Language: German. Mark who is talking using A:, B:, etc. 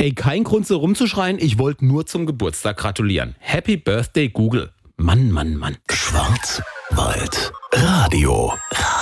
A: Ey, kein Grund so rumzuschreien, ich wollte nur zum Geburtstag gratulieren. Happy Birthday, Google. Mann, Mann, Mann.
B: Schwarzwald Radio.